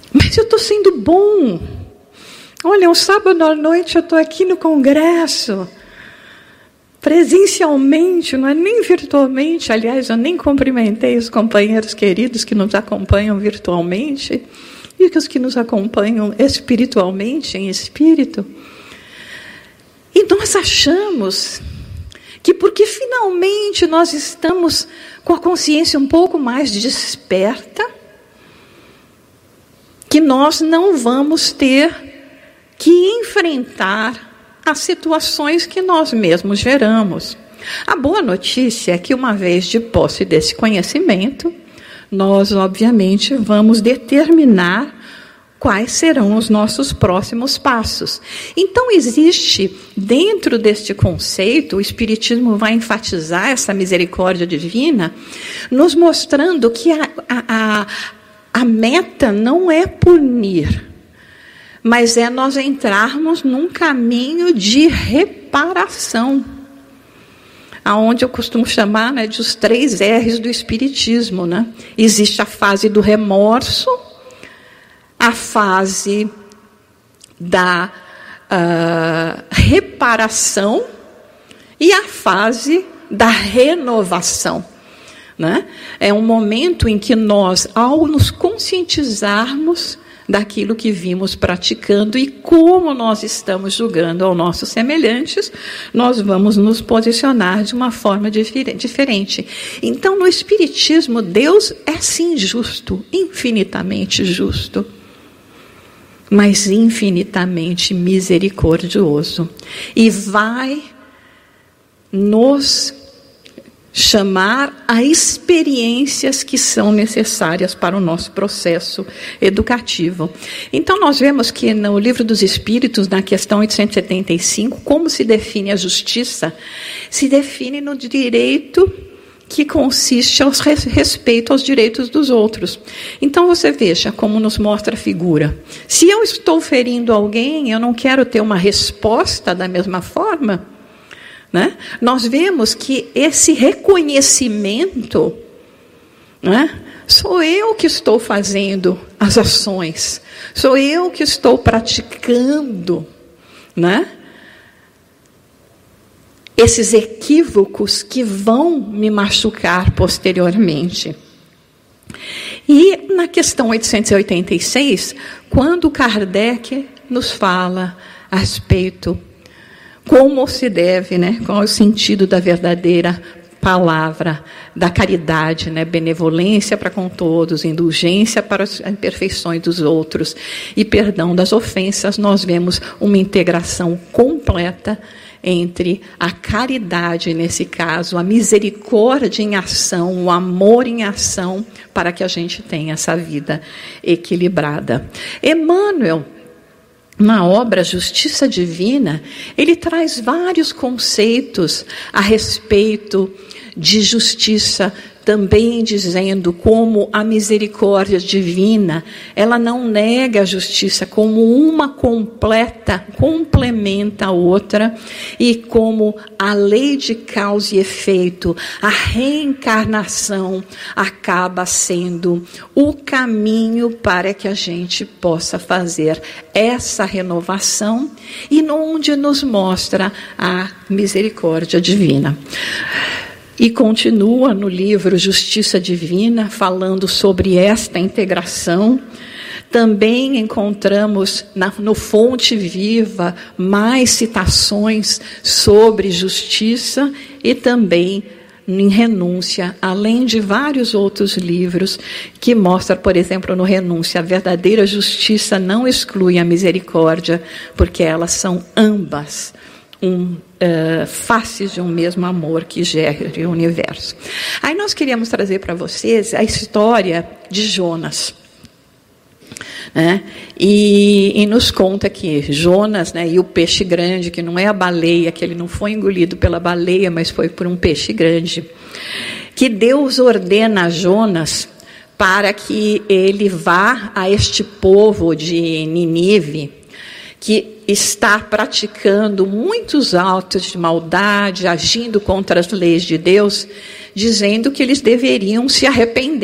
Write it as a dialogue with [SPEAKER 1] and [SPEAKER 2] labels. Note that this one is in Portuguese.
[SPEAKER 1] Mas eu estou sendo bom. Olha, um sábado à noite eu estou aqui no congresso, presencialmente, não é nem virtualmente. Aliás, eu nem cumprimentei os companheiros queridos que nos acompanham virtualmente e os que nos acompanham espiritualmente, em espírito. E nós achamos que porque finalmente nós estamos com a consciência um pouco mais desperta, que nós não vamos ter que enfrentar as situações que nós mesmos geramos. A boa notícia é que, uma vez de posse desse conhecimento, nós, obviamente, vamos determinar quais serão os nossos próximos passos. Então, existe, dentro deste conceito, o Espiritismo vai enfatizar essa misericórdia divina, nos mostrando que a meta não é punir, mas é nós entrarmos num caminho de reparação, aonde eu costumo chamar, né, de os 3 R's do Espiritismo, né? Existe a fase do remorso, a fase da reparação e a fase da renovação, né? É um momento em que nós, ao nos conscientizarmos daquilo que vimos praticando e como nós estamos julgando aos nossos semelhantes, nós vamos nos posicionar de uma forma diferente. Então, no Espiritismo, Deus é sim justo, infinitamente justo, mas infinitamente misericordioso. E vai nos chamar a experiências que são necessárias para o nosso processo educativo. Então, nós vemos que no Livro dos Espíritos, na questão 875, como se define a justiça? Se define no direito que consiste ao respeito aos direitos dos outros. Então, você veja como nos mostra a figura. Se eu estou ferindo alguém, eu não quero ter uma resposta da mesma forma, né? Nós vemos que esse reconhecimento, né, sou eu que estou fazendo as ações, sou eu que estou praticando, né, esses equívocos que vão me machucar posteriormente. E na questão 886, quando Kardec nos fala a respeito como se deve, né, qual é o sentido da verdadeira palavra, da caridade, né, benevolência para com todos, indulgência para as imperfeições dos outros e perdão das ofensas, nós vemos uma integração completa entre a caridade, nesse caso, a misericórdia em ação, o amor em ação, para que a gente tenha essa vida equilibrada. Emmanuel, na obra Justiça Divina, ele traz vários conceitos a respeito de justiça, também dizendo como a misericórdia divina, ela não nega a justiça, como uma completa, complementa a outra, e como a lei de causa e efeito, a reencarnação acaba sendo o caminho para que a gente possa fazer essa renovação, e onde nos mostra a misericórdia divina. E continua no livro Justiça Divina, falando sobre esta integração. Também encontramos no Fonte Viva mais citações sobre justiça e também em Renúncia, além de vários outros livros que mostram, por exemplo, no Renúncia, a verdadeira justiça não exclui a misericórdia, porque elas são ambas faces de um mesmo amor que gera o universo. Aí nós queríamos trazer para vocês a história de Jonas, né? E nos conta que Jonas, né, e o peixe grande, que não é a baleia, que ele não foi engolido pela baleia, mas foi por um peixe grande, que Deus ordena a Jonas para que ele vá a este povo de Nínive, que está praticando muitos atos de maldade, agindo contra as leis de Deus, dizendo que eles deveriam se arrepender.